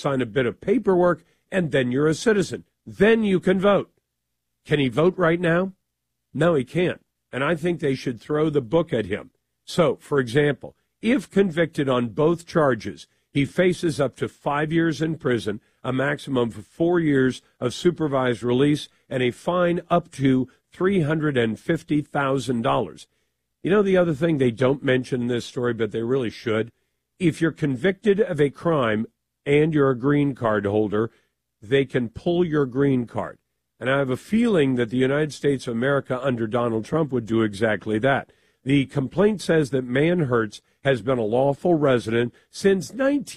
sign a bit of paperwork, and then you're a citizen. Then you can vote. Can he vote right now? No, he can't. And I think they should throw the book at him. So, for example, if convicted on both charges, he faces up to 5 years in prison, a maximum of 4 years of supervised release, and a fine up to $350,000. You know the other thing they don't mention in this story, but they really should? If you're convicted of a crime and you're a green card holder, they can pull your green card. And I have a feeling that the United States of America under Donald Trump would do exactly that. The complaint says that Manhertz has been a lawful resident since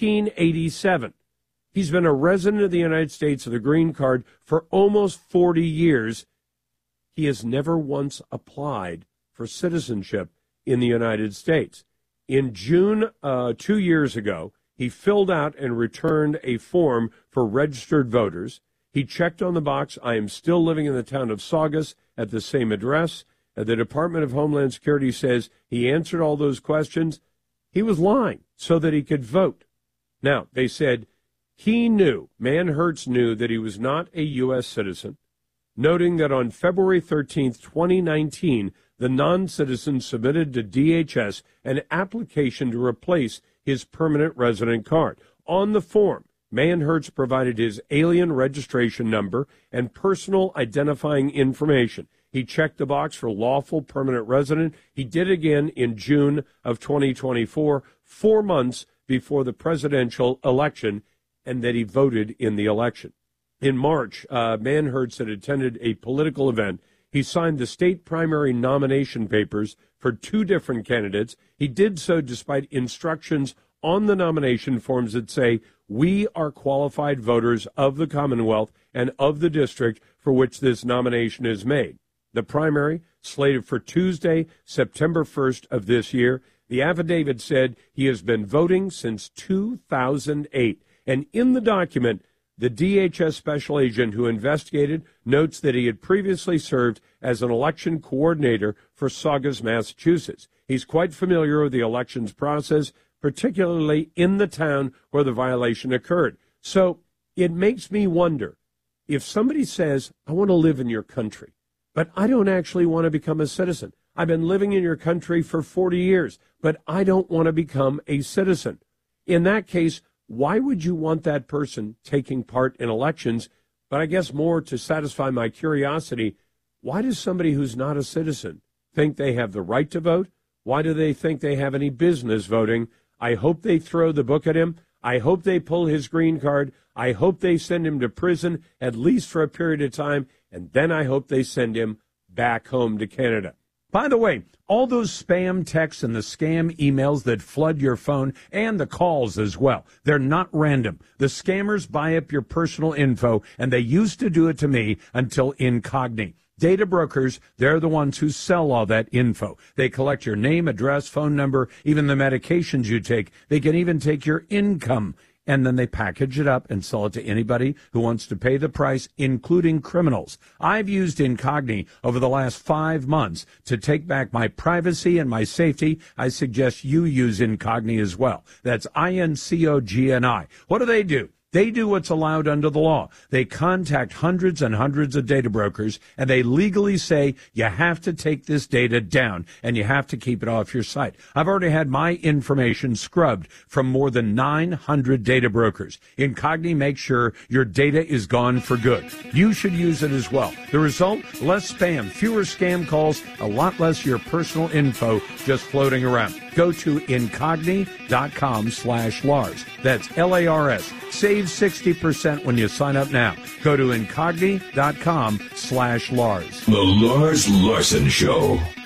1987. He's been a resident of the United States with a green card for almost 40 years. He has never once applied for citizenship in the United States. In June 2 years ago, he filled out and returned a form for registered voters. He checked on the box, I am still living in the town of Saugus at the same address. The Department of Homeland Security says he answered all those questions. He was lying so that he could vote. Now, they said he knew, Manhertz knew, that he was not a U.S. citizen, noting that on February 13th, 2019, the non-citizen submitted to DHS an application to replace his permanent resident card. On the form, Manhertz provided his alien registration number and personal identifying information. He checked the box for lawful permanent resident. He did again in June of 2024, 4 months before the presidential election, and that he voted in the election. In March, Manhertz had attended a political event. He signed the state primary nomination papers for 2 different candidates. He did so despite instructions on the nomination forms that say, we are qualified voters of the Commonwealth and of the district for which this nomination is made. The primary, slated for Tuesday, September 1st of this year, the affidavit said he has been voting since 2008. And in the document, the DHS special agent who investigated notes that he had previously served as an election coordinator for Saugus, Massachusetts. He's quite familiar with the elections process, particularly in the town where the violation occurred. So it makes me wonder, if somebody says, I want to live in your country, but I don't actually want to become a citizen. I've been living in your country for 40 years, but I don't want to become a citizen. In that case, why would you want that person taking part in elections? But I guess more to satisfy my curiosity, why does somebody who's not a citizen think they have the right to vote? Why do they think they have any business voting? I hope they throw the book at him. I hope they pull his green card. I hope they send him to prison, at least for a period of time, and then I hope they send him back home to Canada. By the way, all those spam texts and the scam emails that flood your phone and the calls as well, they're not random. The scammers buy up your personal info, and they used to do it to me until Incogni. Data brokers, they're the ones who sell all that info. They collect your name, address, phone number, even the medications you take. They can even take your income. And then they package it up and sell it to anybody who wants to pay the price, including criminals. I've used Incogni over the last 5 months to take back my privacy and my safety. I suggest you use Incogni as well. That's INCOGNI. What do? They do what's allowed under the law. They contact hundreds and hundreds of data brokers, and they legally say you have to take this data down, and you have to keep it off your site. I've already had my information scrubbed from more than 900 data brokers. Incogni makes sure your data is gone for good. You should use it as well. The result? Less spam, fewer scam calls, a lot less your personal info just floating around. Go to incogni.com/Lars. That's LARS. Save 60% when you sign up now. Go to incogni.com/Lars. The Lars Larson Show.